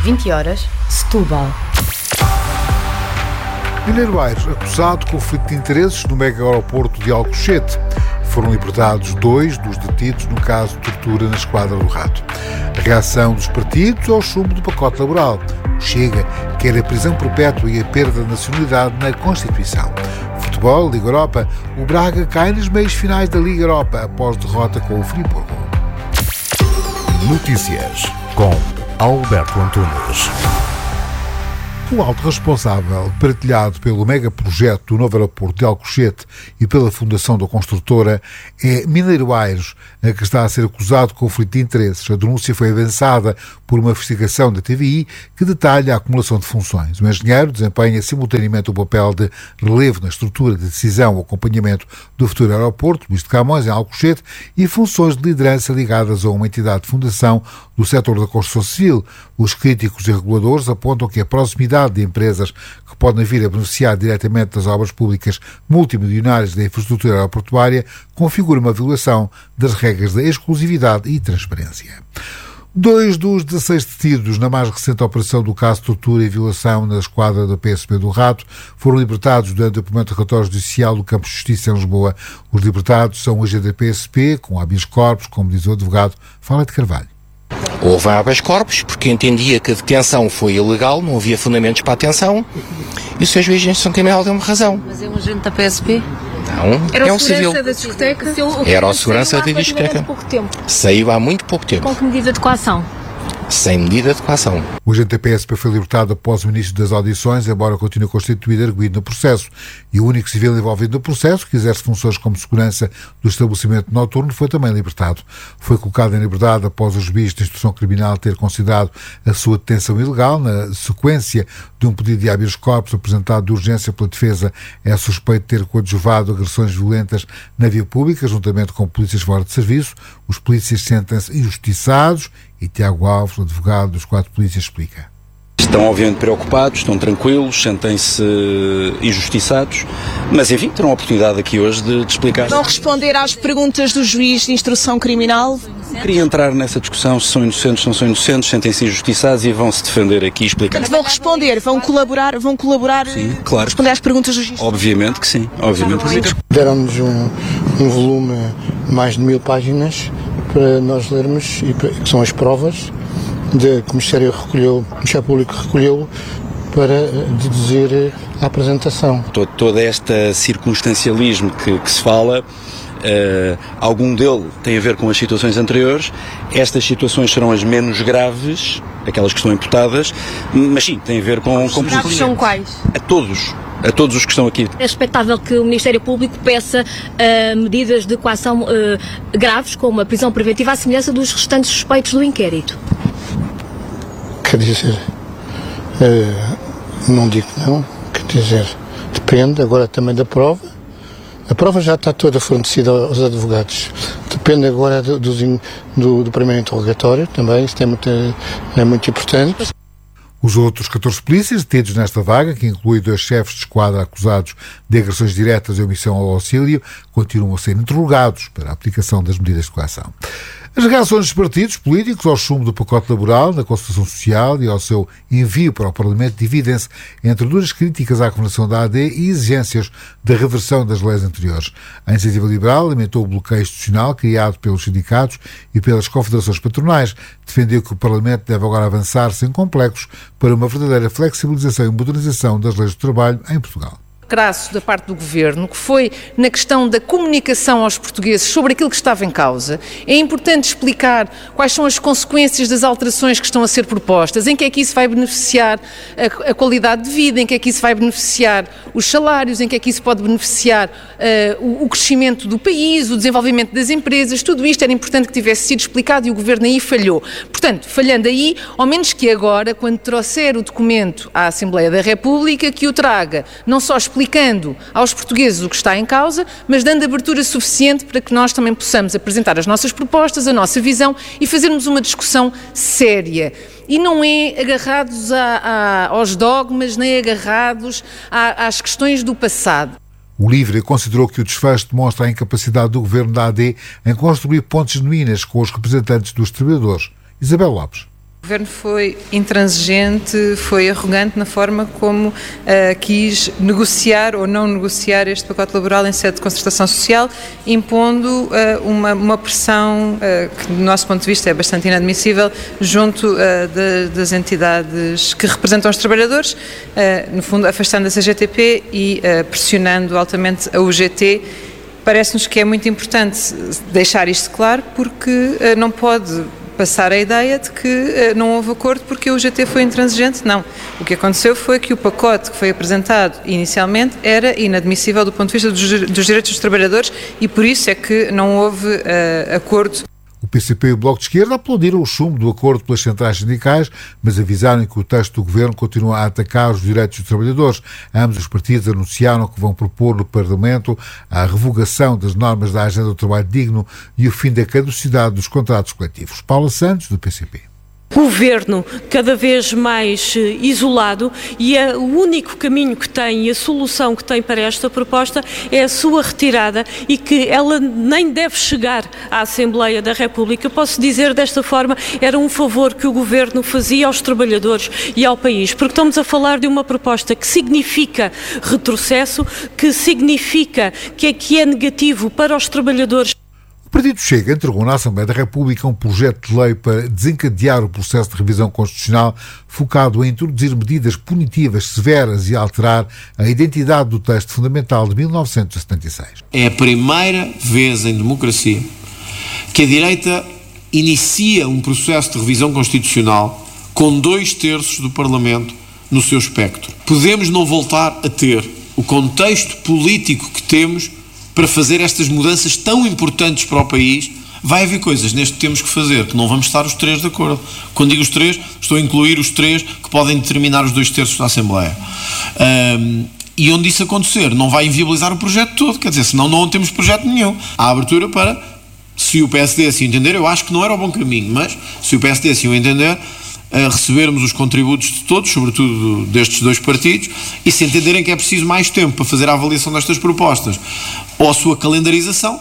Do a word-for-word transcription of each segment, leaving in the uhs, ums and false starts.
vinte horas, Setúbal. Mineiro Aires, acusado de conflito de interesses no mega aeroporto de Alcochete. Foram libertados dois dos detidos no caso de tortura na Esquadra do Rato. A reação dos partidos ao chumbo do pacote laboral. O Chega quer a prisão perpétua e a perda de nacionalidade na Constituição. Futebol, Liga Europa. O Braga cai nas meias finais da Liga Europa após derrota com o Friburgo. Notícias com Alberto Antunes. O alto responsável, partilhado pelo megaprojeto do novo aeroporto de Alcochete e pela fundação da construtora, é Mineiro Aires, a que está a ser acusado de conflito de interesses. A denúncia foi avançada por uma investigação da T V I que detalha a acumulação de funções. O engenheiro desempenha simultaneamente o papel de relevo na estrutura de decisão ou acompanhamento do futuro aeroporto, Luís de Camões, em Alcochete, e funções de liderança ligadas a uma entidade de fundação do setor da construção civil. Os críticos e reguladores apontam que a proximidade de empresas que podem vir a beneficiar diretamente das obras públicas multimilionárias da infraestrutura aeroportuária configura uma violação das regras da exclusividade e transparência. Dois dos dezasseis detidos na mais recente operação do caso de tortura e violação na esquadra da P S P do Rato foram libertados durante o primeiro relatório judicial do Campo de Justiça em Lisboa. Os libertados são o agente da P S P, com habeas corpus, como diz o advogado Fala de Carvalho. Houve habeas corpus, porque entendia que a detenção foi ilegal, não havia fundamentos para a detenção, e o seu juiz de instrução criminal deu-me razão. Mas é um agente da P S P? Não, era é um o civil. Era o segurança da discoteca? Era o segurança da discoteca. Há pouco tempo. Saiu há muito pouco tempo. Com que medida de coação? Sem medida de coação. O agente da P S P foi libertado após o início das audições, embora continue constituído arguido no processo. E o único civil envolvido no processo, que exerce funções como segurança do estabelecimento noturno, foi também libertado. Foi colocado em liberdade após o juiz de instrução criminal ter considerado a sua detenção ilegal, na sequência de um pedido de habeas corpus apresentado de urgência pela defesa. É suspeito de ter coadjuvado agressões violentas na via pública, juntamente com polícias fora de serviço. Os polícias sentem-se injustiçados e Tiago Alves, o advogado dos quatro polícias, explica. Estão obviamente preocupados, estão tranquilos, sentem-se injustiçados, mas enfim, terão a oportunidade aqui hoje de, de explicar. Vão responder às perguntas do juiz de instrução criminal? Queria entrar nessa discussão, se são inocentes, se não são inocentes, sentem-se injustiçados e vão se defender aqui e explicar. Portanto, vão responder, vão colaborar, vão colaborar, sim, claro. Responder às perguntas do juiz? Obviamente que sim, obviamente que sim. Deram-nos um, um volume de mais de mil páginas para nós lermos, e que são as provas de, que o Ministério recolheu, o Ministério Público recolheu para deduzir a apresentação. Todo, todo este circunstancialismo que, que se fala, uh, algum dele tem a ver com as situações anteriores. Estas situações serão as menos graves, aquelas que estão imputadas, mas sim, tem a ver com... Os graves são quais? A todos. A todos os que estão aqui. É expectável que o Ministério Público peça uh, medidas de coação uh, graves, como a prisão preventiva, à semelhança dos restantes suspeitos do inquérito. Quer dizer, uh, não digo não, quer dizer, depende agora também da prova. A prova já está toda fornecida aos advogados. Depende agora do, do, do, do primeiro interrogatório também, isso é muito, é muito importante. Os outros catorze polícias detidos nesta vaga, que inclui dois chefes de esquadra acusados de agressões diretas e omissão ao auxílio, continuam a ser interrogados para a aplicação das medidas de coação. As reações dos partidos políticos ao chumbo do pacote laboral, da Constituição Social e ao seu envio para o Parlamento dividem-se entre duras críticas à governação da A D e exigências da reversão das leis anteriores. A Iniciativa Liberal lamentou o bloqueio institucional criado pelos sindicatos e pelas confederações patronais. Defendeu que o Parlamento deve agora avançar sem complexos para uma verdadeira flexibilização e modernização das leis do trabalho em Portugal. Crasso da parte do Governo, que foi na questão da comunicação aos portugueses sobre aquilo que estava em causa. É importante explicar quais são as consequências das alterações que estão a ser propostas, em que é que isso vai beneficiar a, a qualidade de vida, em que é que isso vai beneficiar os salários, em que é que isso pode beneficiar uh, o, o crescimento do país, o desenvolvimento das empresas. Tudo isto era importante que tivesse sido explicado e o Governo aí falhou. Portanto, falhando aí, ao menos que agora, quando trouxer o documento à Assembleia da República, que o traga, não só explicando explicando aos portugueses o que está em causa, mas dando abertura suficiente para que nós também possamos apresentar as nossas propostas, a nossa visão e fazermos uma discussão séria. E não é agarrados a, a, aos dogmas, nem agarrados a, às questões do passado. O LIVRE considerou que o desfecho demonstra a incapacidade do governo da A D em construir pontes genuínas com os representantes dos trabalhadores. Isabel Lopes. O Governo foi intransigente, foi arrogante na forma como uh, quis negociar ou não negociar este pacote laboral em sede de concertação social, impondo uh, uma, uma pressão uh, que, do nosso ponto de vista, é bastante inadmissível junto uh, de, das entidades que representam os trabalhadores, uh, no fundo afastando a C G T P e uh, pressionando altamente a U G T. Parece-nos que é muito importante deixar isto claro, porque uh, não pode passar a ideia de que uh, não houve acordo porque a U G T foi intransigente. Não. O que aconteceu foi que o pacote que foi apresentado inicialmente era inadmissível do ponto de vista dos, dos direitos dos trabalhadores e por isso é que não houve uh, acordo. O P C P e o Bloco de Esquerda aplaudiram o chumbo do acordo pelas centrais sindicais, mas avisaram que o texto do governo continua a atacar os direitos dos trabalhadores. Ambos os partidos anunciaram que vão propor no Parlamento a revogação das normas da Agenda do Trabalho Digno e o fim da caducidade dos contratos coletivos. Paula Santos, do P C P. Governo cada vez mais isolado e é o único caminho que tem e a solução que tem para esta proposta é a sua retirada e que ela nem deve chegar à Assembleia da República. Posso dizer desta forma, era um favor que o Governo fazia aos trabalhadores e ao país, porque estamos a falar de uma proposta que significa retrocesso, que significa que é, que é negativo para os trabalhadores. O Partido Chega entregou na Assembleia da República um projeto de lei para desencadear o processo de revisão constitucional focado em introduzir medidas punitivas severas e alterar a identidade do texto fundamental de mil novecentos e setenta e seis. É a primeira vez em democracia que a direita inicia um processo de revisão constitucional com dois terços do Parlamento no seu espectro. Podemos não voltar a ter o contexto político que temos para fazer estas mudanças tão importantes para o país. Vai haver coisas neste que temos que fazer que não vamos estar os três de acordo. Quando digo os três, estou a incluir os três que podem determinar os dois terços da Assembleia. Um, e onde isso acontecer, não vai inviabilizar o projeto todo, quer dizer, senão não temos projeto nenhum. Há abertura para, se o P S D assim entender, eu acho que não era o bom caminho, mas se o P S D assim o entender, a recebermos os contributos de todos, sobretudo destes dois partidos, e se entenderem que é preciso mais tempo para fazer a avaliação destas propostas ou a sua calendarização,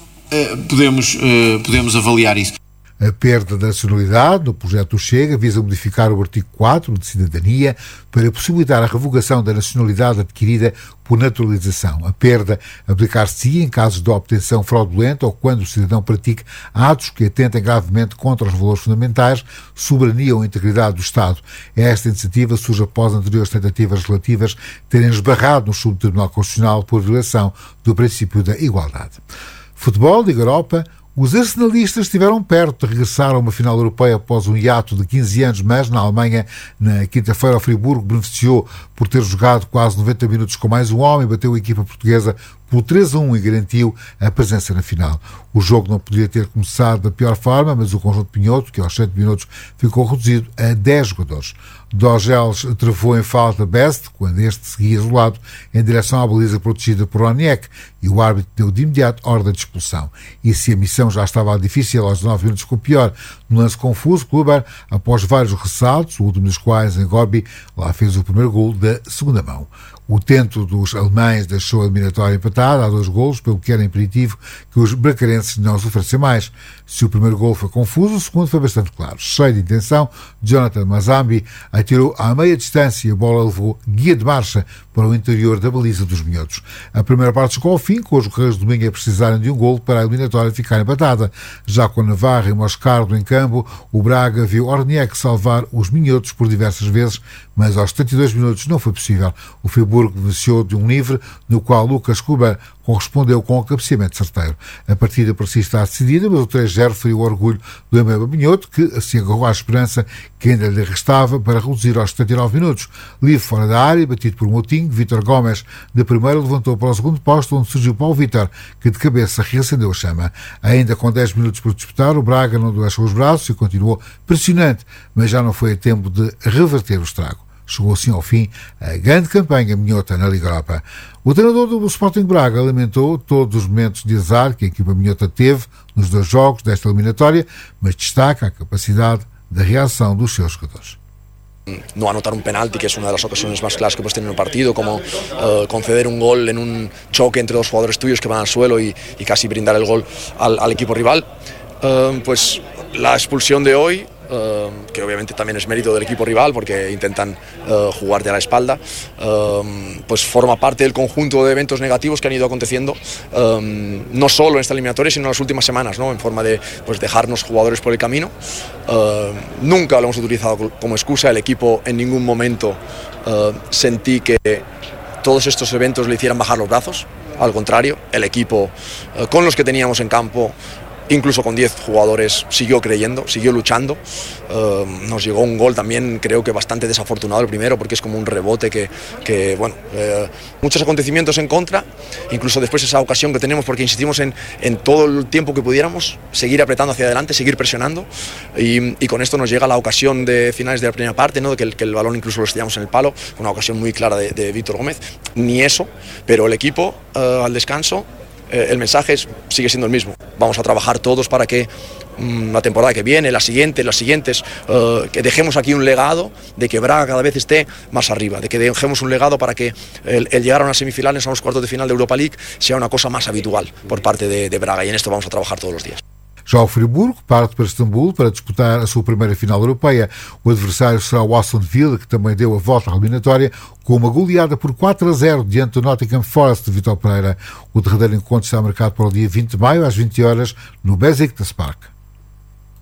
podemos, podemos avaliar isso. A perda da nacionalidade no projeto do Chega visa modificar o artigo quatro de cidadania para possibilitar a revogação da nacionalidade adquirida por naturalização. A perda aplicar-se-ia em casos de obtenção fraudulenta ou quando o cidadão pratique atos que atentem gravemente contra os valores fundamentais, soberania ou integridade do Estado. Esta iniciativa surge após anteriores tentativas relativas terem esbarrado no Supremo Tribunal Constitucional por violação do princípio da igualdade. Futebol, Liga Europa. Os arsenalistas estiveram perto de regressar a uma final europeia após um hiato de quinze anos, mas na Alemanha, na quinta-feira, o Friburgo beneficiou por ter jogado quase noventa minutos com mais um homem, bateu a equipa portuguesa por três a um e garantiu a presença na final. O jogo não podia ter começado da pior forma, mas o conjunto Pinhoto, que aos sete minutos ficou reduzido a dez jogadores. Dogeles travou em falta Best, quando este seguia isolado em direção à baliza protegida por Oniek, e o árbitro deu de imediato ordem de expulsão. E se a missão já estava difícil, aos nove minutos ficou pior. No lance confuso, Kluber, após vários ressaltos, o último dos quais em Gorbi, lá fez o primeiro gol da segunda mão. O tento dos alemães deixou a eliminatória empatada a dois golos, pelo que era imperativo que os bracarenses não sofressem mais. Se o primeiro gol foi confuso, o segundo foi bastante claro. Cheio de intenção, Jonathan Mazambi atirou à meia distância e a bola levou guia de marcha para o interior da baliza dos minhotos. A primeira parte chegou ao fim, com os Guerreiros do Minho a precisarem de um golo para a eliminatória ficar empatada. Já com Navarra e Moscardo em campo, o Braga viu Orniek salvar os minhotos por diversas vezes, mas aos setenta e dois minutos não foi possível. O Friburgo venceu de um livre, no qual Lucas Kluber correspondeu com o cabeceamento certeiro. A partida parecia estar decidida, mas o três a zero feriu o orgulho do Embeba Minhoto, que se agarrou à esperança que ainda lhe restava para reduzir aos setenta e nove minutos. Livre fora da área, batido por Moutinho, Vítor Gomes de primeira levantou para o segundo posto, onde surgiu Paulo Vítor, que de cabeça reacendeu a chama. Ainda com dez minutos por disputar, o Braga não deixou os braços e continuou pressionante, mas já não foi a tempo de reverter o estrago. Chegou assim ao fim a grande campanha minhota na Liga Europa. O treinador do Sporting Braga lamentou todos os momentos de azar que a equipa minhota teve nos dois jogos desta eliminatória, mas destaca a capacidade de reação dos seus jogadores. No anotar un penalti, que es una de las ocasiones más claras que puedes tener en un partido, como uh, conceder un gol en un choque entre dos jugadores tuyos que van al suelo y, y casi brindar el gol al, al equipo rival. Uh, pues la expulsión de hoy uh, que obviamente también es mérito del equipo rival porque intentan uh, jugarte a la espalda, uh, pues forma parte del conjunto de eventos negativos que han ido aconteciendo, uh, no solo en esta eliminatoria, sino en las últimas semanas, ¿no? En forma de pues, dejarnos jugadores por el camino. Uh, nunca lo hemos utilizado como excusa, el equipo en ningún momento uh, sentí que todos estos eventos le hicieran bajar los brazos. Al contrario, el equipo uh, con los que teníamos en campo, incluso con diez jugadores, siguió creyendo, siguió luchando. Uh, nos llegó un gol también, creo que bastante desafortunado el primero, porque es como un rebote que, que bueno, eh, muchos acontecimientos en contra, incluso después esa ocasión que tenemos, porque insistimos en, en todo el tiempo que pudiéramos, seguir apretando hacia adelante, seguir presionando, y, y con esto nos llega la ocasión de finales de la primera parte, ¿no? de que el, que el balón incluso lo estrellamos en el palo, una ocasión muy clara de, de Víctor Gómez, ni eso, pero el equipo uh, al descanso, el mensaje es, sigue siendo el mismo. Vamos a trabajar todos para que mmm, la temporada que viene, la siguiente, las siguientes, uh, que dejemos aquí un legado de que Braga cada vez esté más arriba, de que dejemos un legado para que el, el llegar a unas semifinales, a unos cuartos de final de Europa League, sea una cosa más habitual por parte de, de Braga, y en esto vamos a trabajar todos los días. Já o Friburgo parte para Istambul para disputar a sua primeira final europeia. O adversário será o Aston Villa, que também deu a volta à eliminatória, com uma goleada por quatro a zero diante do Nottingham Forest de Vitor Pereira. O derradeiro encontro está marcado para o dia vinte de maio, às vinte horas, no Besiktas Park.